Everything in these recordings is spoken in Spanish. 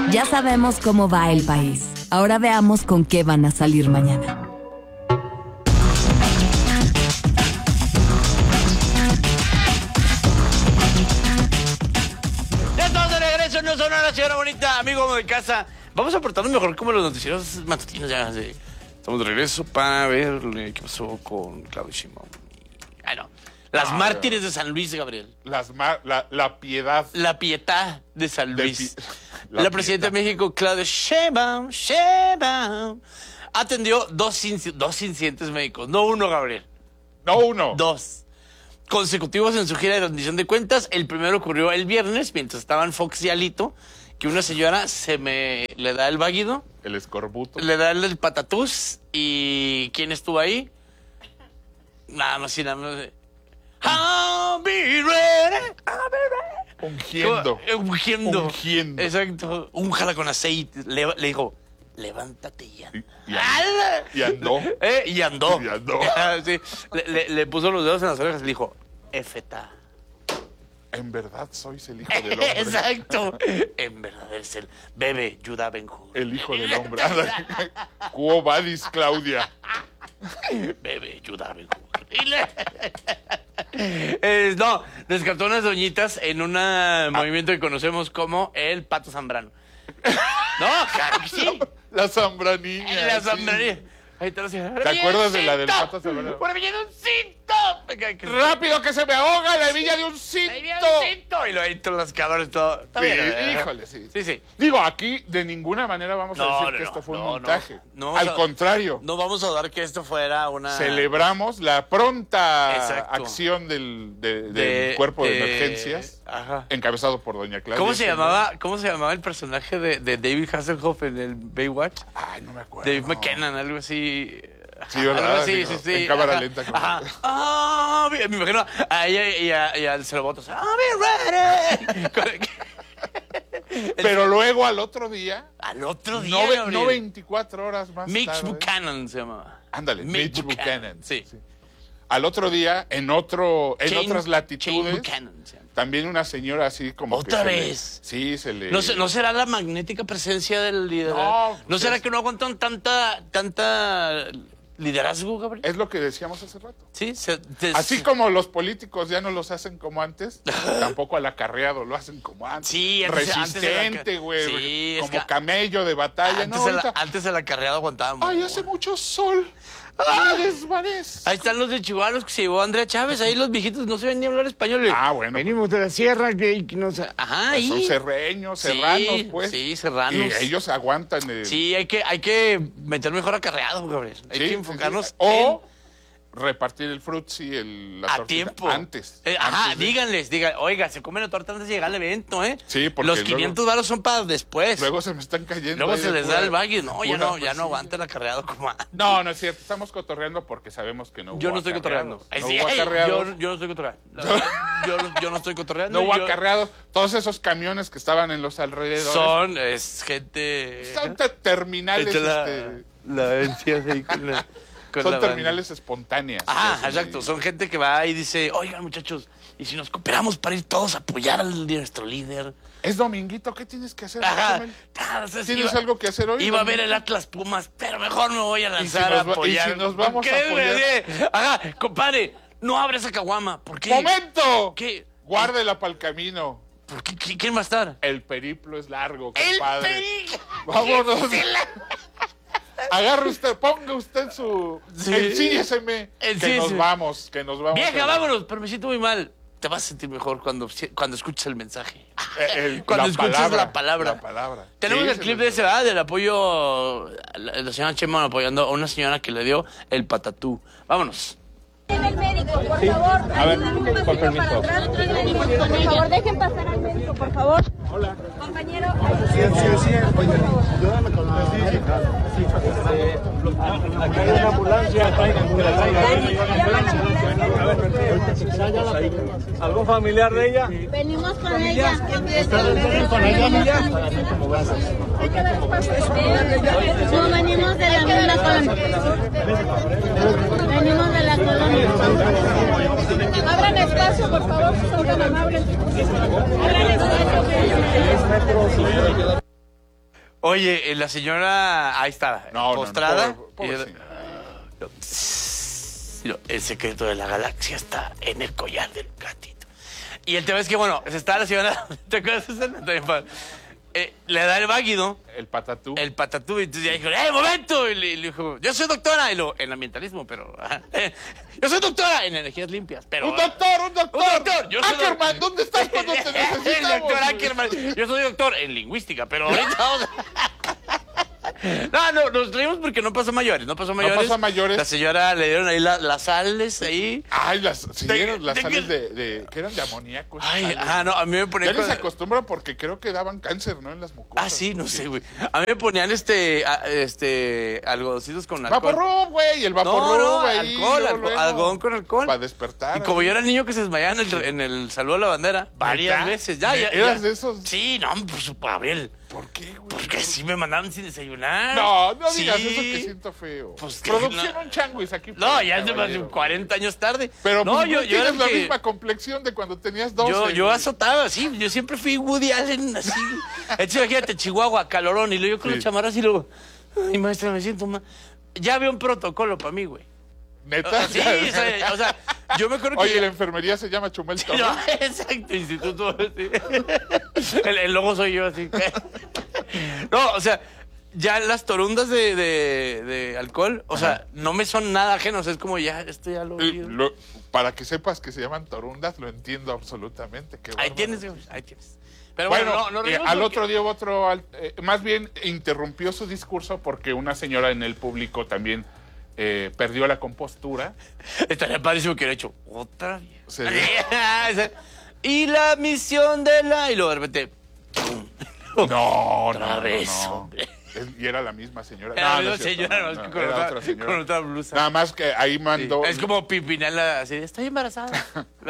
Ya sabemos cómo va el país. Ahora veamos con qué van a salir mañana. Ya estamos de regreso, no son una señora bonita, amigo de casa. Vamos a portarnos mejor como los noticieros matutinos ya. Sí. Estamos de regreso para ver qué pasó con Claudio Sheinbaum. No. Las mártires de San Luis, Gabriel. La piedad. La pietad de San Luis. La presidenta de México, Claudia Sheinbaum, atendió dos incidentes médicos. No uno, Gabriel. No uno. Dos. Consecutivos en su gira de rendición de cuentas. El primero ocurrió el viernes, mientras estaban Fox y Alito, que una señora le da el váguido. El escorbuto. Le da el patatús. ¿Y quién estuvo ahí? Nada más y nada más. I'll be ready, I'll be ready. Ungiendo. Exacto. Únjala con aceite. Le dijo, levántate y andó. Y andó. Sí. Le puso los dedos en las orejas y le dijo, Éfeta. En verdad sois el hijo del hombre. Exacto. En verdad eres el bebé Judá Ben-Hur. El hijo del hombre. Quo vadis, Claudia. Bebé Judá Ben-Hur. No, descartó unas doñitas en un movimiento que conocemos como el Pato Zambrano. No, claro que sí. La Zambraniña. La Zambraniña. Sí. Ahí te acuerdas de la del Pato Zambrano? ¡Por villa de un cinto! ¡Rápido que se me ahoga la villa de un cinto! Y lo ahí todos los cabrones, todo. Está bien, híjole, sí. Sí. Digo, aquí de ninguna manera vamos a decir que esto fue un montaje. Al contrario. No vamos a dar que esto fuera una... Celebramos la pronta acción del cuerpo de emergencias, encabezado por doña Claudia. ¿Cómo se llamaba el personaje de David Hasselhoff en el Baywatch? Ay, no me acuerdo. Dave McKenna, algo así. Sí, ¿verdad? Sí. En cámara lenta. Me imagino a ella y al Celobotos. I'll be ready. Pero luego al otro día. No 24 horas más Mitch tarde. Buchanan se llamaba. Ándale, Mitch Buchanan. Sí. Al otro día, en otras latitudes, también una señora así como ¿Otra vez? Sí, se le... ¿No será la magnética presencia del liderazgo? ¿No será que no aguantan tanta liderazgo, Gabriel? Es lo que decíamos hace rato. Sí. Así como los políticos ya no los hacen como antes, tampoco al acarreado lo hacen como antes. Sí, resistente, güey. Sí, como camello de batalla. Antes el acarreado aguantaba mucho. Ay, hace mucho sol. Ahí están los de Chihuahua que se llevó Andrea Chávez. Ahí los viejitos no se ven ni hablar español. Bueno. Venimos de la sierra que no sé. Pues son serranos, pues. Sí, serranos. Y ellos aguantan. Sí, hay que meter mejor acarreado, Gabriel. Hay que enfocarnos o repartir el frutzi, la tortita tiempo. Antes. Díganles, oiga, se comen la torta antes de llegar al evento, ¿eh? Sí, porque los 500 varos son para después. Luego se me están cayendo. Luego se les da el baguio. No, ya no aguanta el acarreado como antes. No es cierto. Estamos cotorreando porque sabemos que no hubo Yo no estoy cotorreando. Yo no estoy cotorreando. Yo no estoy cotorreando. No hubo acarreados. Todos esos camiones que estaban en los alrededores. Son gente... Son terminales. Son terminales espontáneas. Exacto. Son gente que va y dice, oigan, muchachos, ¿y si nos cooperamos para ir todos a apoyar a nuestro líder? Es dominguito, ¿qué tienes que hacer? ¿Tienes algo que hacer hoy? Iba a ver el Atlas Pumas, pero mejor me voy a lanzar a apoyar. ¿Y si nos vamos a apoyar? Compadre, no abre esa caguama. ¿Por qué? ¡Momento! ¿Qué? Guárdela para el camino. ¿Por qué? ¿Quién va a estar? El periplo es largo, compadre. ¡El periplo! Vámonos. Agarre usted, ponga usted su... Ensílleseme. Que nos vamos. Vieja, vámonos, pero me siento muy mal. Te vas a sentir mejor cuando escuches el mensaje. Cuando escuches la palabra. Tenemos el clip de ese, ¿verdad? Del apoyo, la señora Sheinbaum apoyando a una señora que le dio el patatú. Vámonos. El médico, por favor. A ver, por permiso. Por favor, dejen pasar al médico, por favor. Hola. Compañero. Sí. Oye, ayúdame con la... Acá hay una ambulancia, traigan. ¿Algún familiar de ella? Venimos con ella. ¿Ustedes con ella, Emilia? No, venimos de la colonia. Venimos de la colonia. Abran espacio, por favor, son tan amables. Abran espacio. Oye, la señora ahí está, postrada. El secreto de la galaxia está en el collar del gatito. Y el tema es que, bueno, está la señora, ¿te acuerdas de esa? Le da el váguido. El patatú. Y entonces ya dijo, momento. Y le dijo, yo soy doctora en ambientalismo, pero... yo soy doctora en energías limpias, pero... ¡Un doctor! Yo soy Ackerman, ¿dónde estás cuando te necesitamos? El doctor Ackerman. Yo soy doctor en lingüística, pero ahorita vamos No, nos reímos porque no pasó a mayores. La señora le dieron ahí las sales ahí. Ay, las sales que eran de amoníaco. No, a mí me ponían... Ya les acostumbran porque creo que daban cáncer, ¿no? En las mucosas. Sí, no sé, güey. A mí me ponían algodoncitos con alcohol. Vaporub, güey, el Vaporub ahí. Algodón con alcohol. Para despertar. Y como yo era niño que se desmayaba en el saludo a la bandera, varias veces. ¿Eras de esos? Sí, no, pues, Gabriel. ¿Por qué, güey? Porque sí me mandaban sin desayunar. No digas eso, que siento feo. Pues producción un changuis aquí. No, ya es de 40 años tarde. Pero no, yo tienes la misma complexión de cuando tenías 12. Yo azotaba, sí. Yo siempre fui Woody Allen, así. Hecho, imagínate, Chihuahua, calorón. Y luego yo con los chamarras y luego... Ay, maestra, me siento mal. Ya había un protocolo para mí, güey. ¿Neta? Sí, o sea, yo me acuerdo que... Oye, la enfermería se llama Chumel Torres. No, exacto, instituto. Sí. El logo soy yo, así. No, o sea, ya las torundas de alcohol, o sea, no me son nada ajenos. Es como esto ya lo vi. Para que sepas que se llaman torundas, lo entiendo absolutamente. Ahí tienes. Pero bueno, al otro día más bien interrumpió su discurso porque una señora en el público también perdió la compostura. Estaría padrísimo que hubiera hecho otra vez. Sí. Y la misión de la... Y luego de repente... ¡pum! No, otra vez, hombre. Y era la misma señora. Era la misma señora, con otra blusa. Nada más que ahí mandó... Sí. Es como Pimpinela, así, estoy embarazada.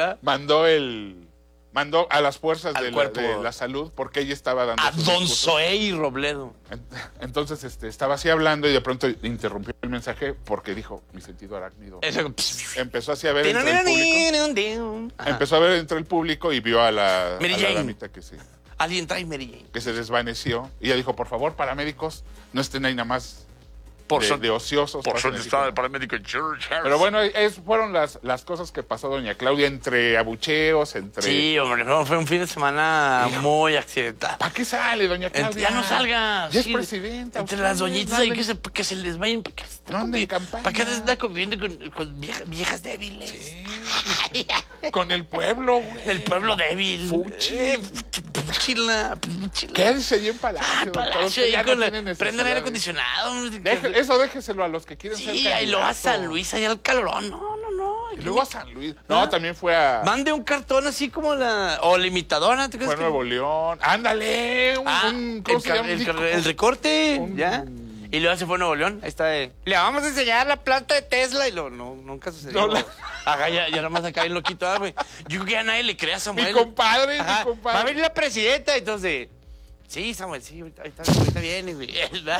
Mandó a las fuerzas de la salud porque ella estaba dando... A Don Zoé y Robledo. Entonces estaba así hablando y de pronto interrumpió el mensaje porque dijo, mi sentido arácnido. Empezó así a ver entre el público. Empezó a ver entre el público y vio a la damita que sí. Alguien trae Mary Jane. Que se desvaneció. Y ella dijo, por favor, paramédicos, no estén ahí nada más de ociosos. Por eso estaba el paramédico George Harris. Pero bueno, fueron las cosas que pasó doña Claudia entre abucheos, entre... Sí, hombre, fue un fin de semana muy accidentado. ¿Para qué sale, doña Claudia? Ya no salgas. Ya es presidenta. Entre las doñitas ahí que se les vayan. No anden en campaña. ¿Para qué andas conviviendo con viejas débiles? Sí. Con el pueblo, güey. El pueblo débil. Fuchila. Quédense ahí en Palacio. Palacio, prendan aire acondicionado. Eso déjeselo a los que quieren ser candidatos. Sí, y luego a San Luis, allá al calorón. No. Y luego a San Luis. No, también fue a... Mande un cartón así como o la imitadora. Fue a Nuevo León. ¡Ándale! El recorte. ¿Ya? Y luego se fue a Nuevo León. Ahí está. Le vamos a enseñar la planta de Tesla. Y nunca sucedió. Ya nada más acá bien loquito. Güey. Yo creo que a nadie le crea a Samuel. Mi compadre. Va a venir la presidenta. Entonces, sí, Samuel, sí, ahorita viene, güey.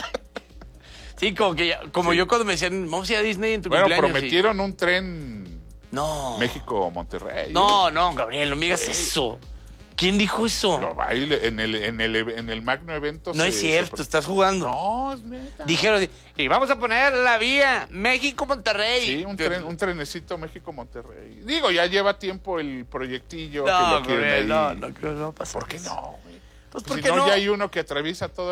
Sí, como yo cuando me decían, vamos a ir a Disney en tu cumpleaños. Bueno, prometieron un tren México-Monterrey. No, Gabriel, no me digas eso. ¿Quién dijo eso? En el magno evento. No es cierto, estás jugando. No, es neta. Dijeron, y vamos a poner la vía México-Monterrey. Sí, un trenecito México-Monterrey. Digo, ya lleva tiempo el proyectillo que lo quieren ahí. No creo que no pasa. ¿Por qué no, güey? Pues porque no. Ya hay uno que atraviesa todo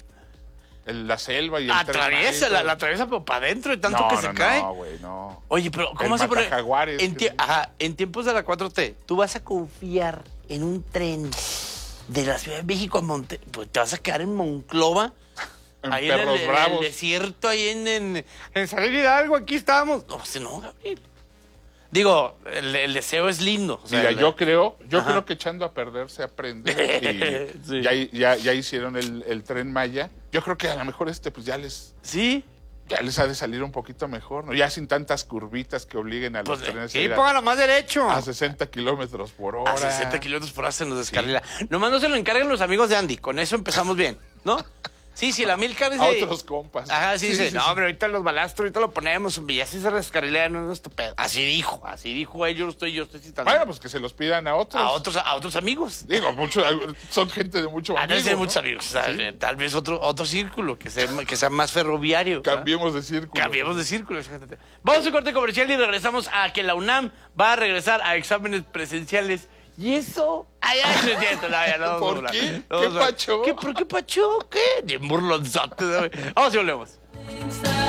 la selva y el la atraviesa pero para adentro de tanto que se cae. No, güey, no. Oye, pero ¿cómo se pone? En tiempos de la 4T, tú vas a confiar en un tren de la Ciudad de México a pues te vas a quedar en Monclova, ahí en el desierto, ahí en San Hidalgo, aquí estábamos. No, Gabriel. Digo, el deseo es lindo. O sea, mira, yo creo que echando a perder se aprende. Y sí. ya hicieron el Tren Maya. Yo creo que a lo mejor pues ya les... ¿Sí? Ya les ha de salir un poquito mejor, ¿no? Ya sin tantas curvitas que obliguen a los trenes a ir póngalo más derecho. A 60 kilómetros por hora. A 60 kilómetros por hora se nos descarrila. Nomás no se lo encarguen los amigos de Andy. Con eso empezamos bien, ¿no? Sí, la Milka a otros compas. Ajá, sí, dice, no, pero ahorita los balastros, ahorita lo ponemos, y así se descarrilean, no es tu pedo. Así dijo, yo estoy citando. Bueno, pues que se los pidan a otros. A otros amigos. Digo, son gente de mucho amigo. De muchos amigos. Tal vez otro círculo, que sea más ferroviario. Cambiemos de círculo. Vamos a un corte comercial y regresamos a que la UNAM va a regresar a exámenes presenciales. ¿Y eso? Ay, no es cierto, no. ¿Por qué? ¿Qué pacho? ¿Por qué pacho? ¿Qué? Bien burlonzote. Vamos y volvemos.